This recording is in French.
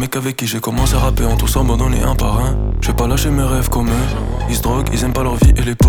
mecs avec qui j'ai commencé à rapper ont tous abandonné un par un. Je vais pas lâcher mes rêves comme eux. Ils se droguent, ils aiment pas leur vie et les pauvres.